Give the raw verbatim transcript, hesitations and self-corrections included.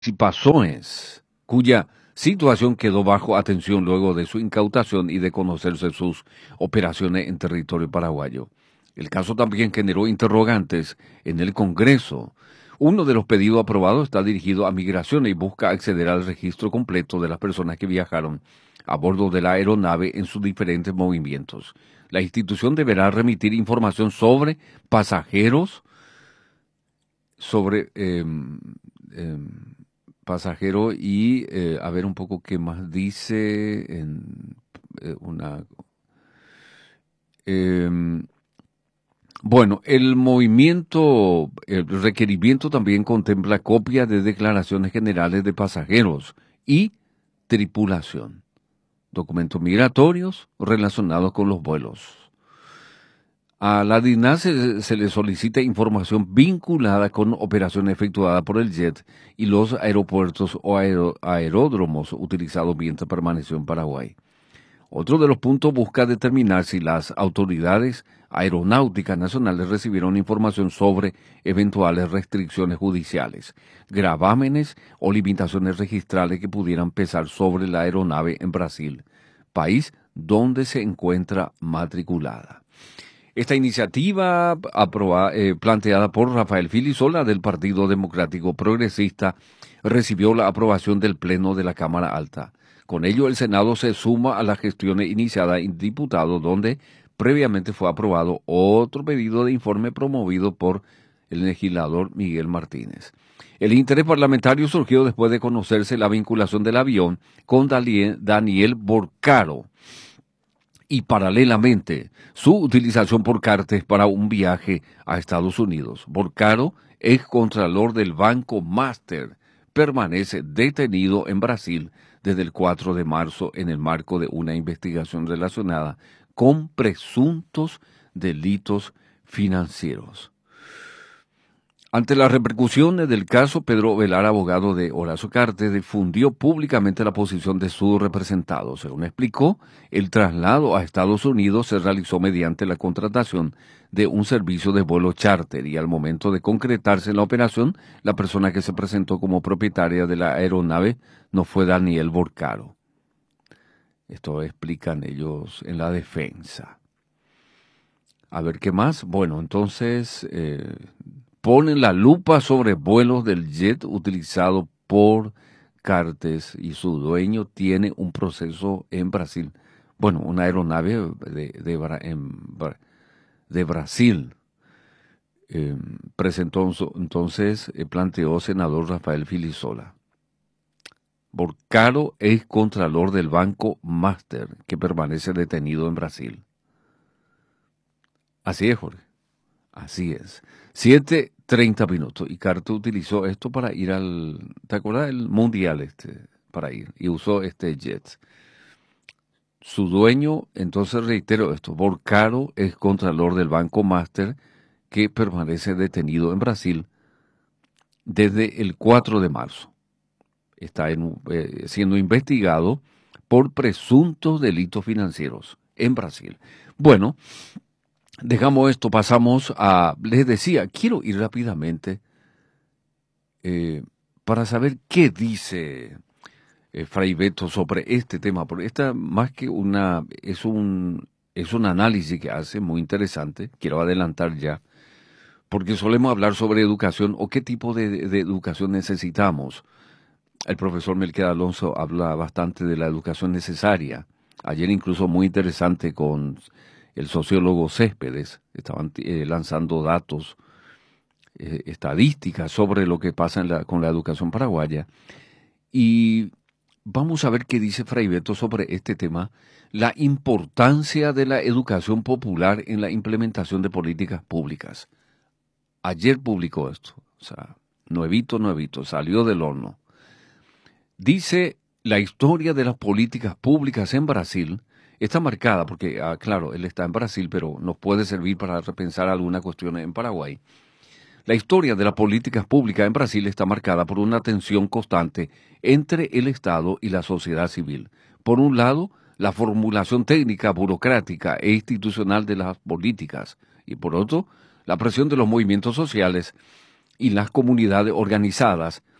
Chipazones, cuya situación quedó bajo atención luego de su incautación y de conocerse sus operaciones en territorio paraguayo. El caso también generó interrogantes en el Congreso. Uno de los pedidos aprobados está dirigido a Migración y busca acceder al registro completo de las personas que viajaron a bordo de la aeronave en sus diferentes movimientos. La institución deberá remitir información sobre pasajeros, sobre eh, eh, pasajero y eh, a ver un poco qué más dice en eh, una... Eh, bueno, el movimiento, el requerimiento también contempla copia de declaraciones generales de pasajeros y tripulación, documentos migratorios relacionados con los vuelos. A la DINAS se, se le solicita información vinculada con operaciones efectuadas por el Jet y los aeropuertos o aero, aeródromos utilizados mientras permaneció en Paraguay. Otro de los puntos busca determinar si las autoridades aeronáuticas nacionales recibieron información sobre eventuales restricciones judiciales, gravámenes o limitaciones registrales que pudieran pesar sobre la aeronave en Brasil, país donde se encuentra matriculada. Esta iniciativa aprobada, eh, planteada por Rafael Filisola del Partido Democrático Progresista recibió la aprobación del Pleno de la Cámara Alta. Con ello, el Senado se suma a las gestiones iniciadas en diputados, donde previamente fue aprobado otro pedido de informe promovido por el legislador Miguel Martínez. El interés parlamentario surgió después de conocerse la vinculación del avión con Daniel Borcaro y paralelamente su utilización por Cartes para un viaje a Estados Unidos. Borcaro, ex contralor del Banco Master, permanece detenido en Brasil desde el cuatro de marzo en el marco de una investigación relacionada con presuntos delitos financieros. Ante las repercusiones del caso, Pedro Velar, abogado de Horacio Cartes, difundió públicamente la posición de su representado. Según explicó, el traslado a Estados Unidos se realizó mediante la contratación de un servicio de vuelo charter y al momento de concretarse la operación, la persona que se presentó como propietaria de la aeronave no fue Daniel Borcaro. Esto explican ellos en la defensa. A ver, ¿qué más? Bueno, entonces... Eh, ponen la lupa sobre vuelos del jet utilizado por Cartes y su dueño tiene un proceso en Brasil. Bueno, una aeronave de, de, en, de Brasil. Eh, presentó entonces, eh, planteó senador Rafael Filisola. Borcaro es contralor del Banco Master, que permanece detenido en Brasil. Así es, Jorge. Así es. Siete, treinta minutos. Y Cartes utilizó esto para ir al... ¿Te acuerdas del mundial este? Para ir. Y usó este jet. Su dueño, entonces reitero esto, Borcaro es contralor del Banco Master que permanece detenido en Brasil desde el cuatro de marzo. Está en, eh, siendo investigado por presuntos delitos financieros en Brasil. Bueno... Dejamos esto, pasamos a... Les decía, quiero ir rápidamente eh, para saber qué dice eh, Fray Beto sobre este tema, porque esta más que una... es un, es un análisis que hace muy interesante, quiero adelantar ya, porque solemos hablar sobre educación o qué tipo de, de educación necesitamos. El profesor Melquiades Alonso habla bastante de la educación necesaria. Ayer incluso muy interesante con... el sociólogo Céspedes, estaban eh, lanzando datos, eh, estadísticas sobre lo que pasa en la, con la educación paraguaya. Y vamos a ver qué dice Fray Beto sobre este tema, la importancia de la educación popular en la implementación de políticas públicas. Ayer publicó esto, o sea, nuevito, nuevito, salió del horno. Dice, la historia de las políticas públicas en Brasil está marcada, porque, ah, claro, él está en Brasil, pero nos puede servir para repensar alguna cuestión en Paraguay. La historia de las políticas públicas en Brasil está marcada por una tensión constante entre el Estado y la sociedad civil. Por un lado, la formulación técnica, burocrática e institucional de las políticas, y por otro, la presión de los movimientos sociales y las comunidades organizadas